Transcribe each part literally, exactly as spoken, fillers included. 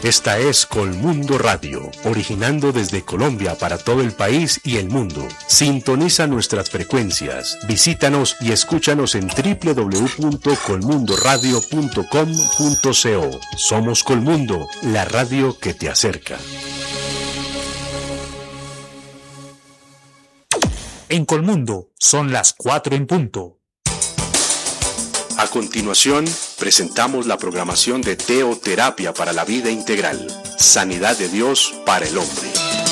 Esta es Colmundo Radio, originando desde Colombia para todo el país y el mundo. Sintoniza nuestras frecuencias, visítanos y escúchanos en doble u doble u doble u punto colmundo radio punto com punto co. Somos Colmundo, la radio que te acerca. En Colmundo son las cuatro en punto. A continuación, presentamos la programación de Teoterapia para la Vida Integral. Sanidad de Dios para el hombre.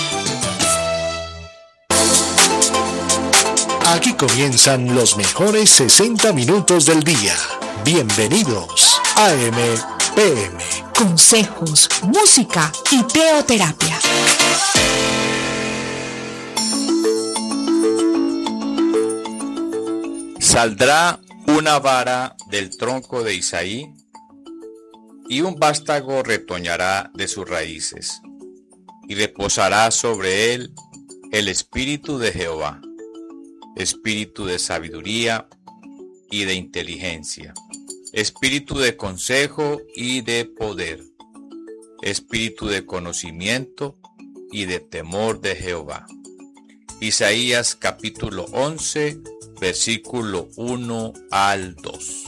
Aquí comienzan los mejores sesenta minutos del día. Bienvenidos a A M P M. Consejos, música y teoterapia. Saldrá una vara del tronco de Isaí, y un vástago retoñará de sus raíces, y reposará sobre él el espíritu de Jehová, espíritu de sabiduría y de inteligencia, espíritu de consejo y de poder, espíritu de conocimiento y de temor de Jehová. Isaías capítulo once, versículo uno al dos.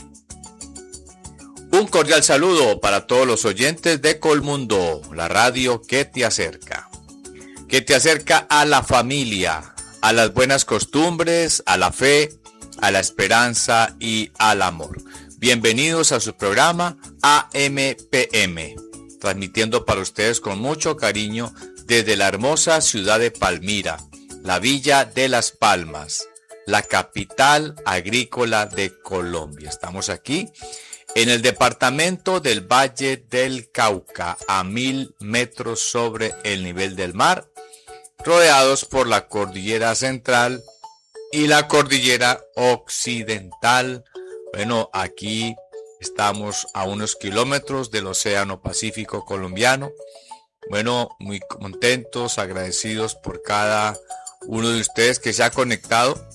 Un cordial saludo para todos los oyentes de Colmundo, la radio que te acerca, que te acerca a la familia, a las buenas costumbres, a la fe, a la esperanza y al amor. Bienvenidos a su programa A M P M, transmitiendo para ustedes con mucho cariño desde la hermosa ciudad de Palmira, la Villa de las Palmas, la capital agrícola de Colombia. Estamos aquí en el departamento del Valle del Cauca, a mil metros sobre el nivel del mar, rodeados por la cordillera central y la cordillera occidental. Bueno, aquí estamos a unos kilómetros del Océano Pacífico colombiano. Bueno, muy contentos, agradecidos por cada uno de ustedes que se ha conectado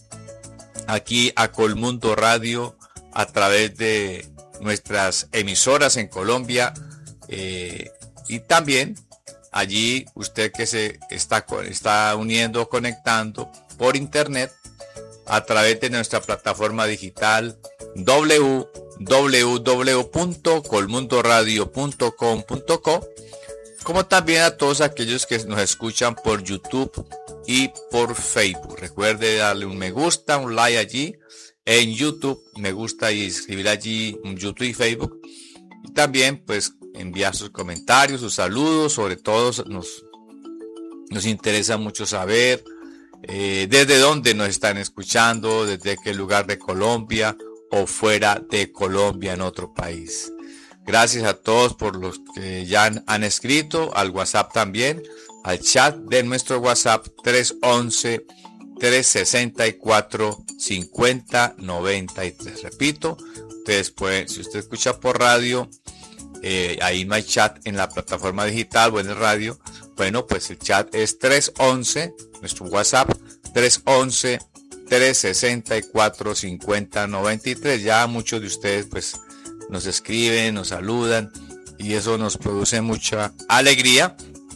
aquí a Colmundo Radio a través de nuestras emisoras en Colombia, eh, y también allí usted que se está, está uniendo, conectando por internet a través de nuestra plataforma digital doble u doble u doble u punto colmundo radio punto com punto co, como también a todos aquellos que nos escuchan por YouTube y por Facebook. Recuerde darle un me gusta, un like allí en YouTube, me gusta, y escribir allí en YouTube y Facebook. Y también pues enviar sus comentarios, sus saludos. Sobre todo nos, nos interesa mucho saber eh, desde dónde nos están escuchando, desde qué lugar de Colombia o fuera de Colombia en otro país. Gracias a todos por los que ya han, han escrito, al WhatsApp también, al chat de nuestro WhatsApp tres once, tres sesenta y cuatro, cincuenta noventa y tres. Repito, ustedes pueden, si usted escucha por radio, eh, ahí no hay chat en la plataforma digital o en el radio. Bueno, pues el chat es tres once, nuestro WhatsApp, tres once, tres sesenta y cuatro, cincuenta noventa y tres. Ya muchos de ustedes pues nos escriben, nos saludan, y eso nos produce mucha alegría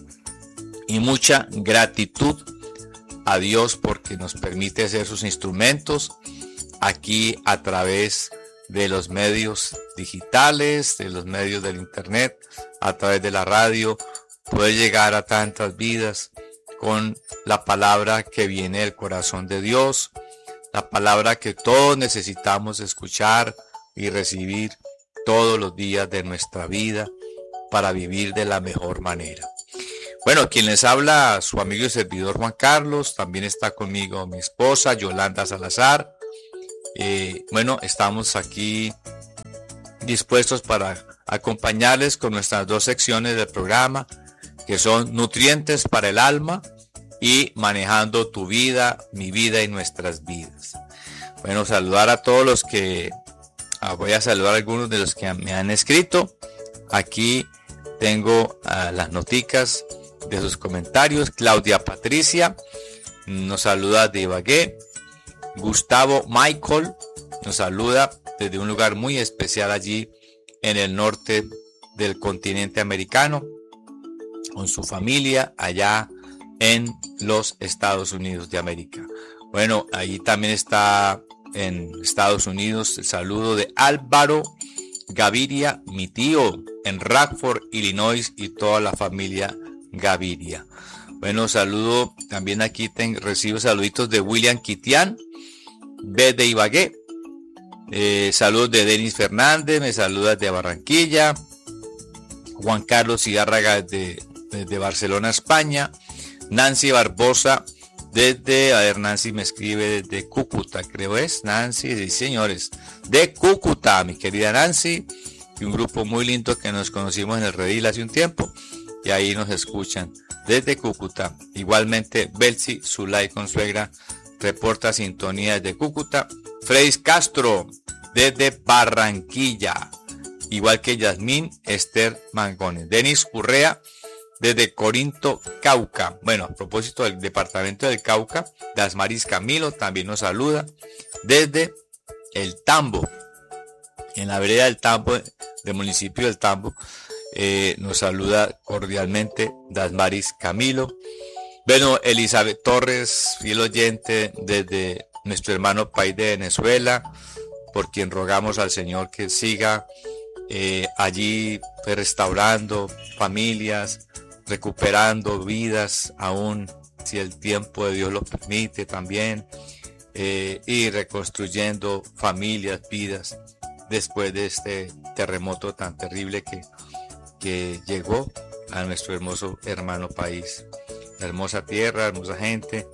y mucha gratitud a Dios porque nos permite ser sus instrumentos aquí a través de los medios digitales, de los medios del internet, a través de la radio, poder llegar a tantas vidas con la palabra que viene del corazón de Dios, la palabra que todos necesitamos escuchar y recibir todos los días de nuestra vida para vivir de la mejor manera. Bueno, quien les habla, su amigo y servidor Juan Carlos. También está conmigo mi esposa Yolanda Salazar. Eh, bueno, estamos aquí dispuestos para acompañarles con nuestras dos secciones del programa, que son Nutrientes para el Alma y Manejando tu Vida, mi vida y nuestras vidas. Bueno, saludar a todos los que, ah, voy a saludar a algunos de los que me han escrito. Aquí tengo uh, las noticas de sus comentarios. Claudia Patricia nos saluda de Ibagué. Gustavo Michael nos saluda desde un lugar muy especial allí en el norte del continente americano. con su familia allá en los Estados Unidos de América. Bueno, ahí también está en Estados Unidos el saludo de Álvaro Gaviria, mi tío, en Rockford, Illinois, y toda la familia Gaviria. Bueno, saludo también aquí, ten, recibo saluditos de William Kitian, desde Ibagué. Eh, saludos de Denis Fernández, me saluda de Barranquilla. Juan Carlos Zidárraga desde, desde Barcelona, España. Nancy Barbosa desde, a ver, Nancy me escribe desde Cúcuta, creo es, Nancy, sí señores, de Cúcuta, mi querida Nancy, y un grupo muy lindo que nos conocimos en el Redil hace un tiempo, y ahí nos escuchan desde Cúcuta. Igualmente, Belsi Zulay Consuegra reporta sintonía desde Cúcuta. Freddy Castro desde Barranquilla, igual que Yasmín Esther Mangones. Denis Urrea desde Corinto, Cauca. Bueno, a propósito del departamento del Cauca, Dasmaris Camilo también nos saluda desde el Tambo, en la vereda del Tambo, del municipio del Tambo. Eh, nos saluda cordialmente Dasmaris Camilo. Bueno, Elizabeth Torres, fiel oyente desde nuestro hermano país de Venezuela, por quien rogamos al Señor que siga eh, allí pues, restaurando familias, recuperando vidas, aún si el tiempo de Dios lo permite también, eh, y reconstruyendo familias, vidas, después de este terremoto tan terrible que, que llegó a nuestro hermoso hermano país. Hermosa tierra, hermosa gente.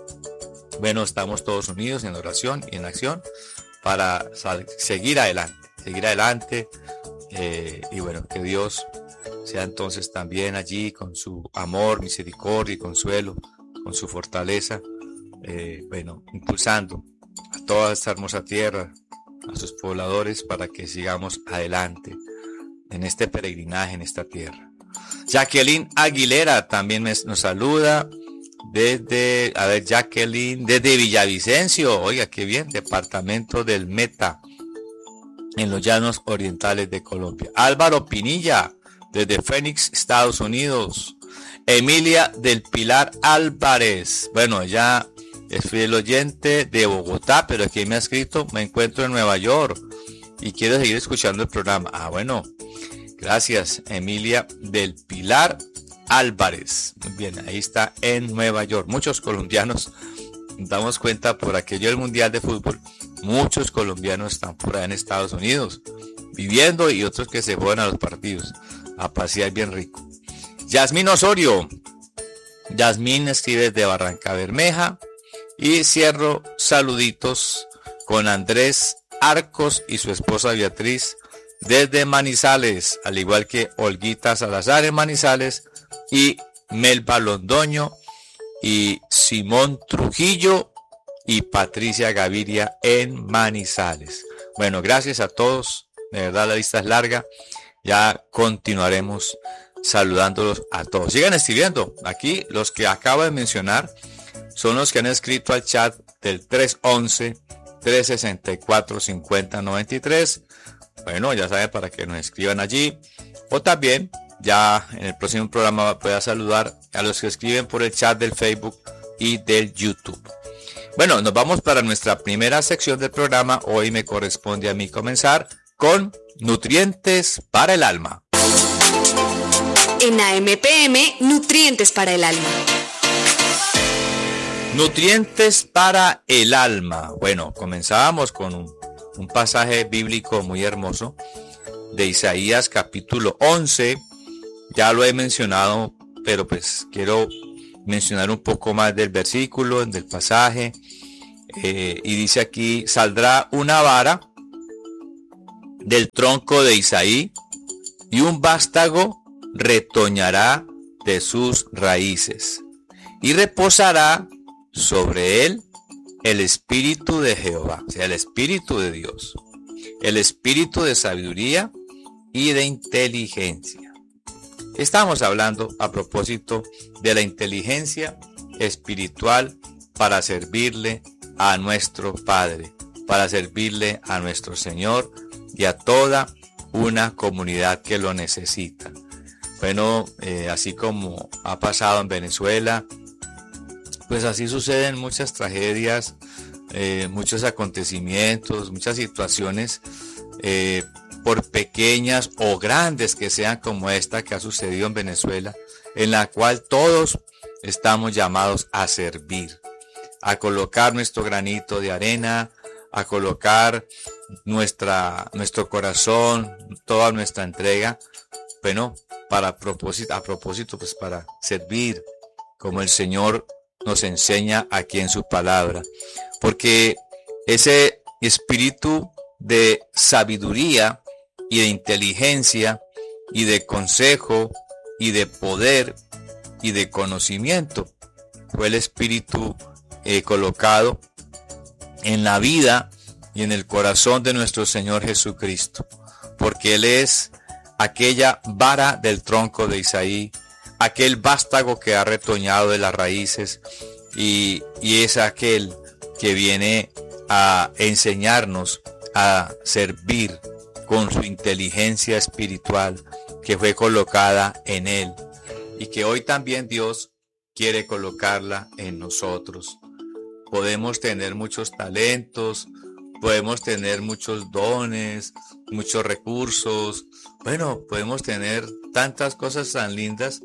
Bueno, estamos todos unidos en oración y en acción para seguir adelante, seguir adelante, eh, y bueno, que Dios sea entonces también allí con su amor, misericordia y consuelo, con su fortaleza, eh, bueno, impulsando a toda esta hermosa tierra, a sus pobladores, para que sigamos adelante en este peregrinaje en esta tierra. Jacqueline Aguilera también me, nos saluda desde, a ver, Jacqueline, desde Villavicencio, oiga, qué bien, departamento del Meta, en los llanos orientales de Colombia. Álvaro Pinilla, desde Phoenix, Estados Unidos. Emilia del Pilar Álvarez, bueno, ella es fiel oyente de Bogotá, pero aquí me ha escrito, me encuentro en Nueva York y quiero seguir escuchando el programa. Ah, bueno, gracias, Emilia del Pilar Álvarez. Muy bien, ahí está en Nueva York. Muchos colombianos, nos damos cuenta por aquello del Mundial de Fútbol, muchos colombianos están por allá en Estados Unidos viviendo, y otros que se juegan a los partidos a pasear bien rico. Yasmín Osorio, Yasmín escribe desde Barranca Bermeja, y cierro saluditos con Andrés Arcos y su esposa Beatriz desde Manizales, al igual que Olguita Salazar en Manizales, y Melba Londoño y Simón Trujillo y Patricia Gaviria en Manizales. Bueno, gracias a todos, de verdad la lista es larga, ya continuaremos saludándolos a todos. Sigan escribiendo, aquí los que acabo de mencionar son los que han escrito al chat del tres once, tres sesenta y cuatro, cincuenta noventa y tres. Bueno, ya saben, para que nos escriban allí, o también ya en el próximo programa pueda saludar a los que escriben por el chat del Facebook y del YouTube. Bueno, nos vamos para nuestra primera sección del programa. Hoy me corresponde a mí comenzar con Nutrientes para el Alma. En A M P M, Nutrientes para el Alma. Nutrientes para el alma. Bueno, comenzábamos con un, un pasaje bíblico muy hermoso de Isaías capítulo once. Ya lo he mencionado, pero pues quiero mencionar un poco más del versículo, del pasaje. Eh, y dice aquí: saldrá una vara del tronco de Isaí, y un vástago retoñará de sus raíces, y reposará sobre él el espíritu de Jehová, o sea, el espíritu de Dios, el espíritu de sabiduría y de inteligencia. Estamos hablando a propósito de la inteligencia espiritual para servirle a nuestro Padre, para servirle a nuestro Señor y a toda una comunidad que lo necesita. Bueno, eh, así como ha pasado en Venezuela, pues así suceden muchas tragedias, eh, muchos acontecimientos, muchas situaciones, eh, por pequeñas o grandes que sean, como esta que ha sucedido en Venezuela, en la cual todos estamos llamados a servir, a colocar nuestro granito de arena, a colocar nuestra, nuestro corazón, toda nuestra entrega, bueno, para propósito, a propósito, pues para servir, como el Señor nos enseña aquí en su palabra, porque ese espíritu de sabiduría y de inteligencia y de consejo y de poder y de conocimiento fue el espíritu eh, colocado en la vida y en el corazón de nuestro Señor Jesucristo, porque Él es aquella vara del tronco de Isaí, aquel vástago que ha retoñado de las raíces, y, y es aquel que viene a enseñarnos a servir con su inteligencia espiritual que fue colocada en Él, y que hoy también Dios quiere colocarla en nosotros. Podemos tener muchos talentos, podemos tener muchos dones, muchos recursos, bueno, podemos tener tantas cosas tan lindas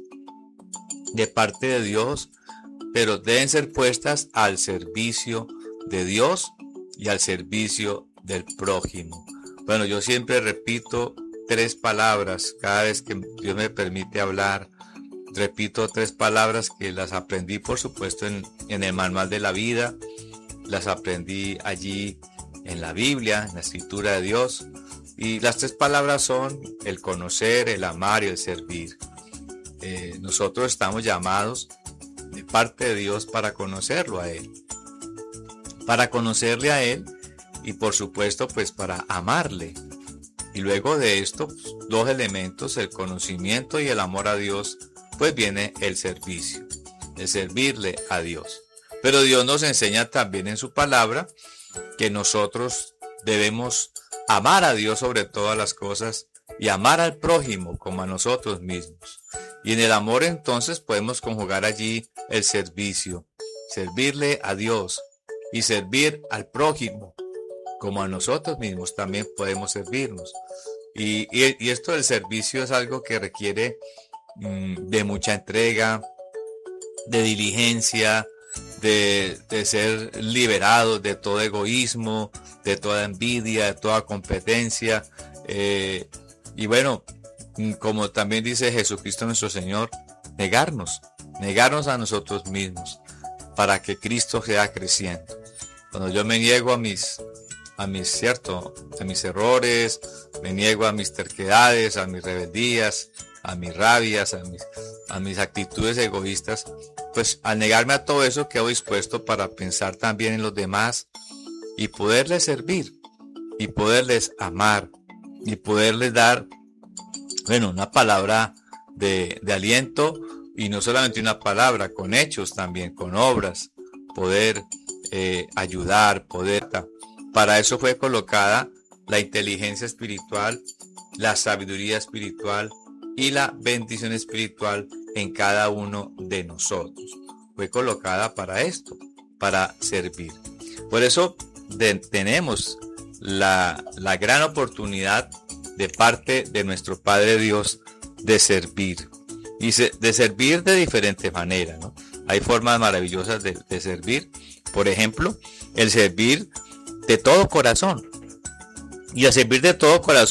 de parte de Dios, pero deben ser puestas al servicio de Dios y al servicio del prójimo. Bueno, yo siempre repito tres palabras cada vez que Dios me permite hablar. Repito tres palabras que las aprendí, por supuesto, en, en el manual de la vida. Las aprendí allí en la Biblia, en la escritura de Dios. Y las tres palabras son el conocer, el amar y el servir. Eh, nosotros estamos llamados de parte de Dios para conocerlo a Él. Para conocerle a Él y por supuesto pues para amarle. Y luego de esto, pues, dos elementos, el conocimiento y el amor a Dios, pues viene el servicio, el servirle a Dios. Pero Dios nos enseña también en su palabra que nosotros debemos amar a Dios sobre todas las cosas y amar al prójimo como a nosotros mismos. Y en el amor entonces podemos conjugar allí el servicio, servirle a Dios y servir al prójimo como a nosotros mismos también podemos servirnos. Y, y, y esto del servicio es algo que requiere mm, de mucha entrega, de diligencia, de, de ser liberados de todo egoísmo, de toda envidia, de toda competencia. Eh, y bueno, como también dice Jesucristo nuestro Señor, negarnos, negarnos a nosotros mismos para que Cristo sea creciendo. Cuando yo me niego a mis, a mis, cierto, a mis errores, me niego a mis terquedades, a mis rebeldías, a mis rabias, a mis, a mis actitudes egoístas, pues al negarme a todo eso quedo dispuesto para pensar también en los demás y poderles servir y poderles amar y poderles dar, bueno, una palabra de, de aliento, y no solamente una palabra, con hechos también, con obras, poder eh, ayudar, poder. Para eso fue colocada la inteligencia espiritual, la sabiduría espiritual y la bendición espiritual en cada uno de nosotros. Fue colocada para esto, para servir. Por eso de, tenemos la, la gran oportunidad de parte de nuestro Padre Dios de servir. Y se, de servir de diferentes maneras, ¿no? Hay formas maravillosas de, de servir. Por ejemplo, el servir de todo corazón. Y al servir de todo corazón